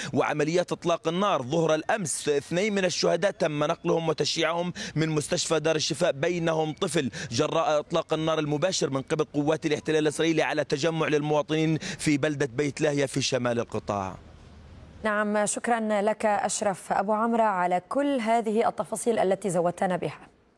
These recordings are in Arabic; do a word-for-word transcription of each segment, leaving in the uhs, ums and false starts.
وعمليات إطلاق النار ظهر الأمس. اثنين من الشهداء تم نقلهم وتشييعهم من مستشفى دار الشفاء، بينهم طفل، جراء إطلاق النار المباشر من قبل قوات الاحتلال الإسرائيلي على تجمع للمواطنين في بلدة بيت لاهيا في شمال القطاع. نعم، شكرا لك أشرف أبو عمرة على كل هذه التفاصيل التي زودتنا بها.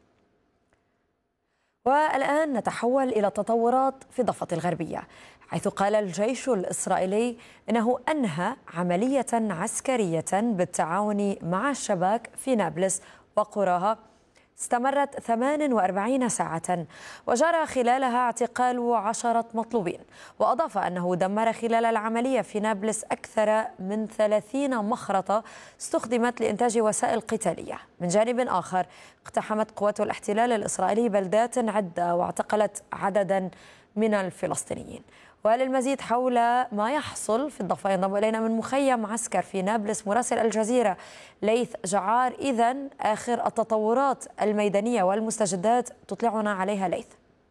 والآن نتحول إلى التطورات في الضفة الغربية، حيث قال الجيش الإسرائيلي إنه أنهى عملية عسكرية بالتعاون مع الشباك في نابلس وقراها استمرت ثمان وأربعين ساعة وجرى خلالها اعتقال عشرة مطلوبين. وأضاف أنه دمر خلال العملية في نابلس أكثر من ثلاثين مخرطة استخدمت لإنتاج وسائل قتالية. من جانب آخر اقتحمت قوات الاحتلال الإسرائيلي بلدات عدة واعتقلت عددا من الفلسطينيين. وللمزيد حول ما يحصل في الضفة ينضم إلينا من مخيم عسكر في نابلس مراسل الجزيرة ليث جعار. إذن آخر التطورات الميدانية والمستجدات تطلعنا عليها ليث.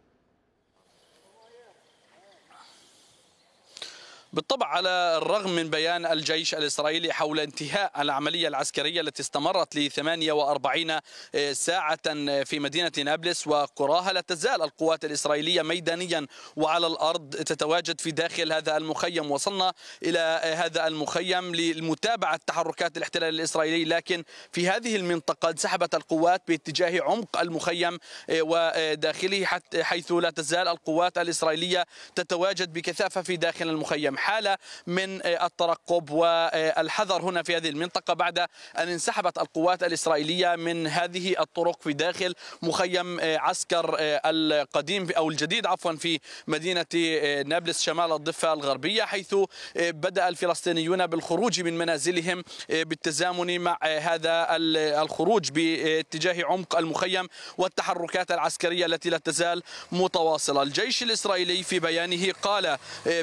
بالطبع، على الرغم من بيان الجيش الإسرائيلي حول انتهاء العملية العسكرية التي استمرت ل ثمانية وأربعين ساعة في مدينة نابلس وقراها، لا تزال القوات الإسرائيلية ميدانيا وعلى الأرض تتواجد في داخل هذا المخيم. وصلنا إلى هذا المخيم لمتابعة تحركات الاحتلال الإسرائيلي، لكن في هذه المنطقة انسحبت القوات باتجاه عمق المخيم وداخله، حيث لا تزال القوات الإسرائيلية تتواجد بكثافة في داخل المخيم. حالة من الترقب والحذر هنا في هذه المنطقة بعد أن انسحبت القوات الإسرائيلية من هذه الطرق في داخل مخيم عسكر القديم أو الجديد عفوا في مدينة نابلس شمال الضفة الغربية، حيث بدأ الفلسطينيون بالخروج من منازلهم بالتزامن مع هذا الخروج باتجاه عمق المخيم والتحركات العسكرية التي لا تزال متواصلة. الجيش الإسرائيلي في بيانه قال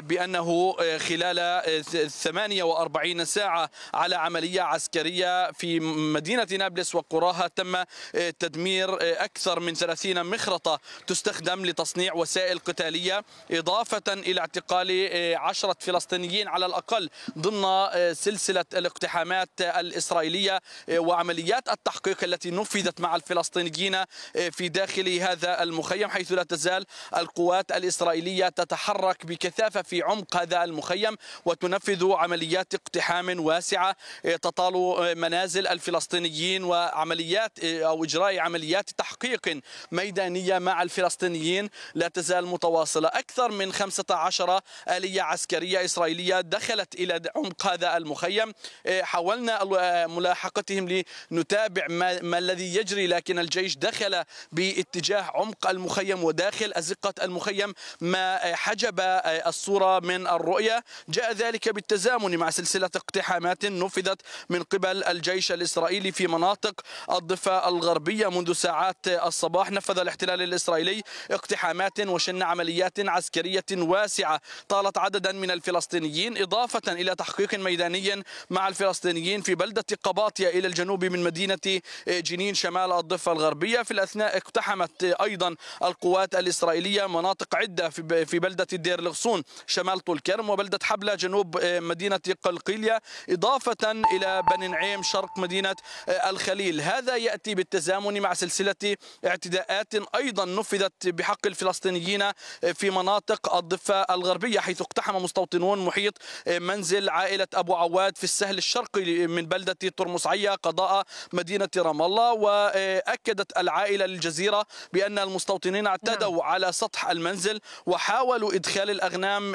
بأنه خلال ثمانية وأربعين ساعة على عملية عسكرية في مدينة نابلس وقراها تم تدمير أكثر من ثلاثين مخرطة تستخدم لتصنيع وسائل قتالية، إضافة إلى اعتقال عشرة فلسطينيين على الأقل ضمن سلسلة الاقتحامات الإسرائيلية وعمليات التحقيق التي نفذت مع الفلسطينيين في داخل هذا المخيم، حيث لا تزال القوات الإسرائيلية تتحرك بكثافة في عمق هذا المخيم وتنفذ عمليات اقتحام واسعة تطال منازل الفلسطينيين وعمليات أو إجراء عمليات تحقيق ميدانية مع الفلسطينيين لا تزال متواصلة. أكثر من خمسة عشر آلية عسكرية إسرائيلية دخلت إلى عمق هذا المخيم، حاولنا ملاحقتهم لنتابع ما, ما الذي يجري، لكن الجيش دخل باتجاه عمق المخيم وداخل أزقة المخيم ما حجب الصورة من الرؤية. جاء ذلك بالتزامن مع سلسلة اقتحامات نفذت من قبل الجيش الإسرائيلي في مناطق الضفة الغربية منذ ساعات الصباح. نفذ الاحتلال الإسرائيلي اقتحامات وشن عمليات عسكرية واسعة طالت عددا من الفلسطينيين، إضافة إلى تحقيق ميداني مع الفلسطينيين في بلدة قباطية إلى الجنوب من مدينة جنين شمال الضفة الغربية. في الأثناء اقتحمت أيضا القوات الإسرائيلية مناطق عدة في بلدة دير الغصون شمال طول كرم وبلدة حبلة جنوب مدينة قلقيلية، إضافة إلى بني نعيم شرق مدينة الخليل. هذا يأتي بالتزامن مع سلسلة اعتداءات أيضا نفذت بحق الفلسطينيين في مناطق الضفة الغربية، حيث اقتحم مستوطنون محيط منزل عائلة أبو عواد في السهل الشرقي من بلدة ترمسعية قضاء مدينة رام الله. وأكدت العائلة للجزيرة بأن المستوطنين اعتدوا على سطح المنزل وحاولوا إدخال الأغنام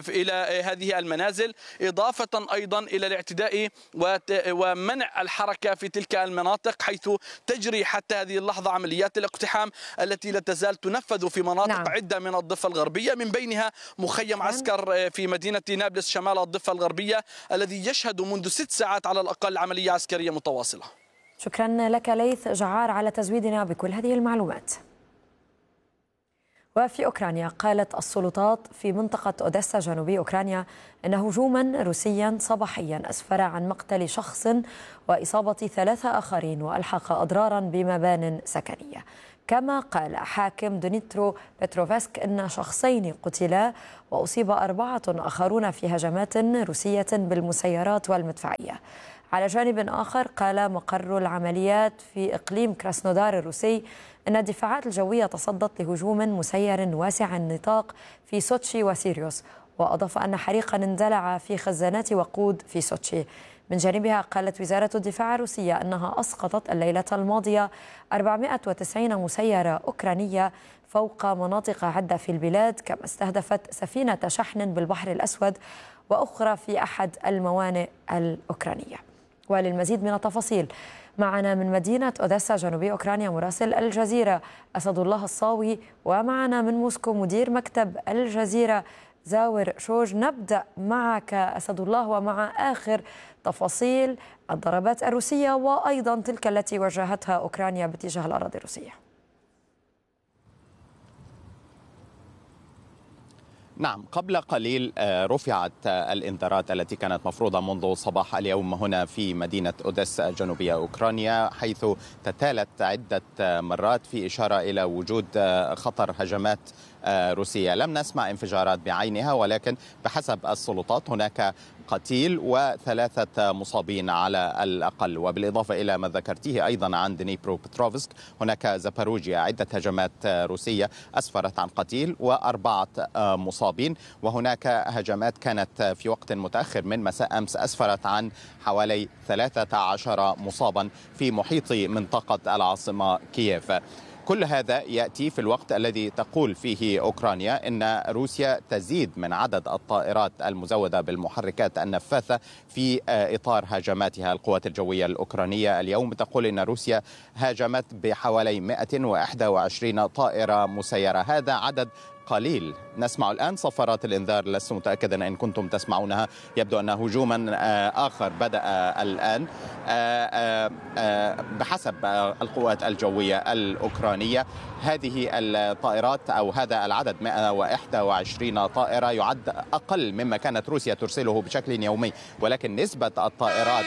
إلى هذه المنازل، إضافة أيضا إلى الاعتداء ومنع الحركة في تلك المناطق، حيث تجري حتى هذه اللحظة عمليات الاقتحام التي لا تزال تنفذ في مناطق نعم. عدة من الضفة الغربية، من بينها مخيم عسكر في مدينة نابلس شمال الضفة الغربية الذي يشهد منذ ست ساعات على الأقل عملية عسكرية متواصلة. شكرا لك ليث جعار على تزويدنا بكل هذه المعلومات. وفي أوكرانيا قالت السلطات في منطقة أوديسا جنوبي أوكرانيا أن هجوما روسيا صباحيا أسفر عن مقتل شخص وإصابة ثلاثة آخرين وألحق أضرارا بمبان سكنية. كما قال حاكم دونيترو بتروفسك أن شخصين قتلا وأصيب أربعة آخرون في هجمات روسية بالمسيرات والمدفعية. على جانب آخر قال مقر العمليات في إقليم كراسنودار الروسي أن الدفاعات الجوية تصدت لهجوم مسير واسع النطاق في سوتشي وسيريوس، وأضاف أن حريقا اندلع في خزانات وقود في سوتشي. من جانبها قالت وزارة الدفاع الروسية أنها أسقطت الليلة الماضية أربعمائة وتسعين مسيرة أوكرانية فوق مناطق عدة في البلاد، كما استهدفت سفينة شحن بالبحر الأسود وأخرى في أحد الموانئ الأوكرانية. وللمزيد من التفاصيل معنا من مدينة أوديسا جنوبي أوكرانيا مراسل الجزيرة أسد الله الصاوي، ومعنا من موسكو مدير مكتب الجزيرة زاور شوج. نبدأ معك أسد الله ومع آخر تفاصيل الضربات الروسية وأيضا تلك التي واجهتها أوكرانيا باتجاه الأراضي الروسية. نعم، قبل قليل رفعت الإنذارات التي كانت مفروضة منذ صباح اليوم هنا في مدينة أوديسا جنوبية أوكرانيا، حيث تتالت عدة مرات في إشارة إلى وجود خطر هجمات روسية. لم نسمع انفجارات بعينها، ولكن بحسب السلطات هناك قتيل وثلاثة مصابين على الأقل. وبالإضافة إلى ما ذكرتيه أيضا عن دنيبرو بتروفسك، هناك زاباروجيا عدة هجمات روسية أسفرت عن قتيل وأربعة مصابين. وهناك هجمات كانت في وقت متأخر من مساء أمس أسفرت عن حوالي ثلاثة عشر مصابا في محيط منطقة العاصمة كييف. كل هذا يأتي في الوقت الذي تقول فيه أوكرانيا إن روسيا تزيد من عدد الطائرات المزودة بالمحركات النفاثة في إطار هجماتها. القوات الجوية الأوكرانية اليوم تقول إن روسيا هاجمت بحوالي مئة وإحدى وعشرين طائرة مسيرة. هذا عدد قليل. نسمع الآن صفارات الإنذار، لست متأكدا إن كنتم تسمعونها. يبدو أن هجوما آخر بدأ الآن بحسب القوات الجوية الأوكرانية. هذه الطائرات أو هذا العدد مئة وإحدى وعشرين طائرة يعد أقل مما كانت روسيا ترسله بشكل يومي، ولكن نسبة الطائرات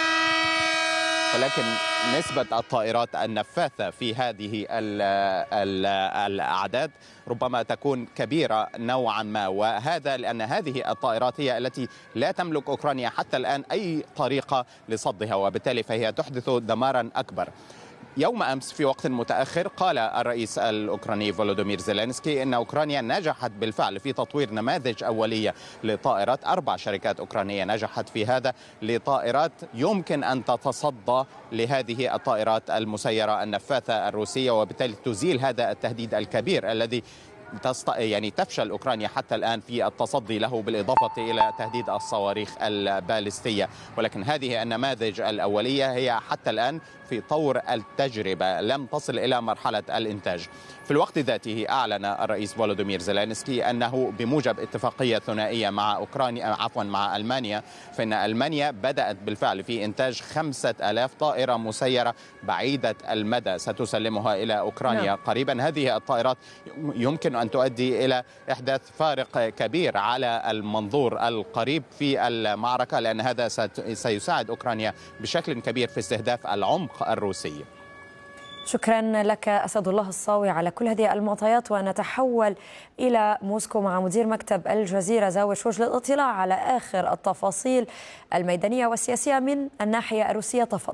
ولكن نسبة الطائرات النفاثة في هذه الأعداد ربما تكون كبيرة نوعا ما، وهذا لأن هذه الطائرات هي التي لا تملك أوكرانيا حتى الآن أي طريقة لصدها، وبالتالي فهي تحدث دمارا أكبر. يوم أمس في وقت متأخر قال الرئيس الأوكراني فولودومير زيلينسكي أن أوكرانيا نجحت بالفعل في تطوير نماذج أولية لطائرات. أربع شركات أوكرانية نجحت في هذا لطائرات يمكن أن تتصدى لهذه الطائرات المسيرة النفاثة الروسية، وبالتالي تزيل هذا التهديد الكبير الذي يعني تفشل أوكرانيا حتى الآن في التصدي له، بالإضافة إلى تهديد الصواريخ البالستية. ولكن هذه النماذج الأولية هي حتى الآن في طور التجربة، لم تصل إلى مرحلة الإنتاج. في الوقت ذاته أعلن الرئيس فولودومير زيلينسكي أنه بموجب اتفاقية ثنائية مع أوكرانيا عفوا مع ألمانيا، فإن ألمانيا بدأت بالفعل في إنتاج خمسة آلاف طائرة مسيرة بعيدة المدى ستسلمها إلى أوكرانيا نعم. قريبا. هذه الطائرات يمكن أن تؤدي إلى إحداث فارق كبير على المنظور القريب في المعركة، لأن هذا سيساعد أوكرانيا بشكل كبير في استهداف العمق الروسي. شكرا لك أسد الله الصاوي على كل هذه المعطيات، ونتحول إلى موسكو مع مدير مكتب الجزيرة زاور شوج للاطلاع على آخر التفاصيل الميدانية والسياسية من الناحية الروسية. تفضل.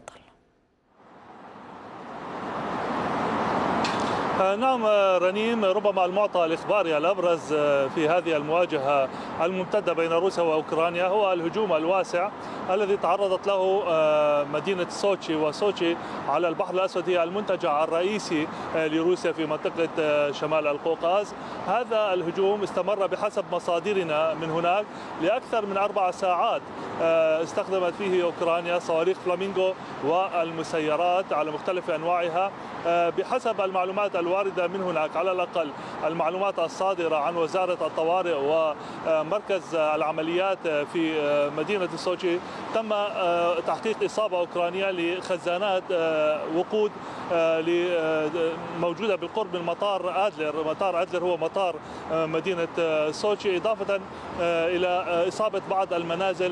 نعم رنيم، ربما المعطى الإخباري الأبرز في هذه المواجهة الممتدة بين روسيا وأوكرانيا هو الهجوم الواسع الذي تعرضت له مدينة سوتشي، وسوتشي على البحر الأسود هي المنتجع الرئيسي لروسيا في منطقة شمال القوقاز. هذا الهجوم استمر بحسب مصادرنا من هناك لأكثر من أربع ساعات، استخدمت فيه أوكرانيا صواريخ فلامينغو والمسيرات على مختلف أنواعها. بحسب المعلومات الواردة من هناك، على الأقل المعلومات الصادرة عن وزارة الطوارئ ومركز العمليات في مدينة سوتشي، تم تحقيق إصابة أوكرانية لخزانات وقود موجودة بالقرب من مطار أدلر. مطار أدلر هو مطار مدينة سوتشي، إضافة إلى إصابة بعض المنازل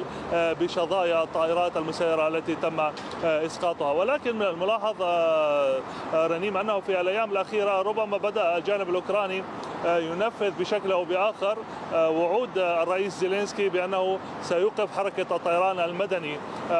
بشظايا الطائرات المسيرة التي تم إسقاطها. ولكن من الملاحظ رنيم أنه في الأيام الأخيرة ربما بدأ الجانب الأوكراني ينفذ بشكل أو بآخر وعود الرئيس زيلينسكي بأنه سيوقف حركة الطيران المدني